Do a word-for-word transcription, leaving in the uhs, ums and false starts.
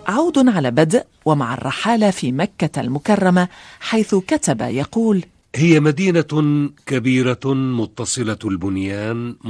عود على بدء ومع الرحالة في مكة المكرمة، حيث كتب يقول: هي مدينة كبيرة متصلة البنيان